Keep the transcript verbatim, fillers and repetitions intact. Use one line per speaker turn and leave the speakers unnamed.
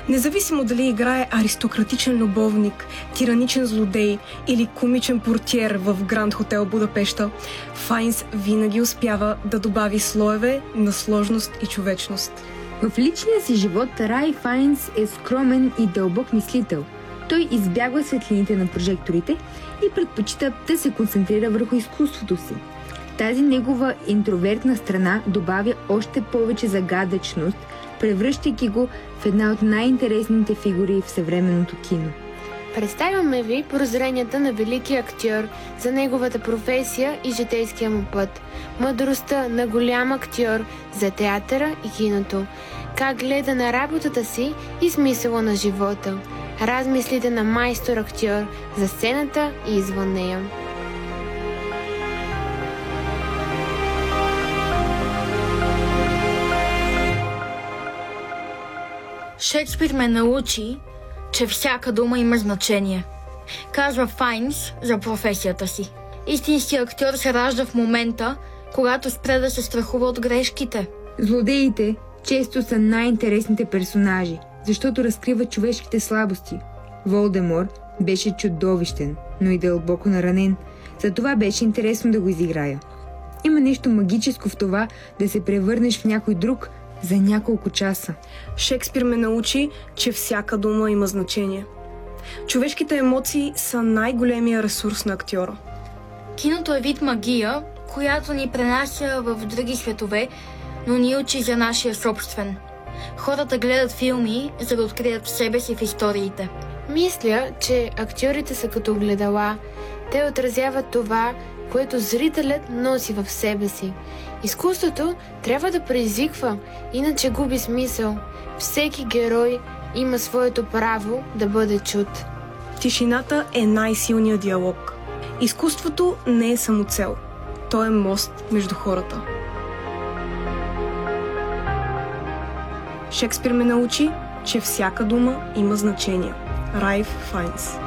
Независимо дали играе аристократичен любовник, тираничен злодей или комичен портиер в Гранд Хотел Будапеща, Файнс винаги успява да добави слоеве на сложност и човечност.
В личния си живот Рай Файнс е скромен и дълбок мислител. Той избягва светлините на прожекторите и предпочита да се концентрира върху изкуството си. Тази негова интровертна страна добавя още повече загадъчност, превръщайки го в една от най-интересните фигури в съвременното кино.
Представяме ви прозренията на великия актьор за неговата професия и житейския му път, мъдростта на голям актьор за театъра и киното, как гледа на работата си и смисъла на живота, размислите на майстор актьор за сцената и извън нея.
Шекспир ме научи, че всяка дума има значение. Казва Файнс за професията си. Истинският актьор се ражда в момента, когато спре да се страхува от грешките.
Злодеите често са най-интересните персонажи, защото разкриват човешките слабости. Волдемор беше чудовищен, но и дълбоко наранен. Затова беше интересно да го изиграя. Има нещо магическо в това да се превърнеш в някой друг за няколко часа.
Шекспир ме научи, че всяка дума има значение. Човешките емоции са най-големия ресурс на актьора.
Киното е вид магия, която ни пренася в други светове, но ни учи за нашия собствен. Хората гледат филми, за да открият в себе си в историите.
Мисля, че актьорите са като огледала. Те отразяват това, което зрителят носи в себе си. Изкуството трябва да предизвиква, иначе губи смисъл. Всеки герой има своето право да бъде чут.
Тишината е най-силният диалог. Изкуството не е самоцел. То е мост между хората. Шекспир ме научи, че всяка дума има значение. Райф Файнс.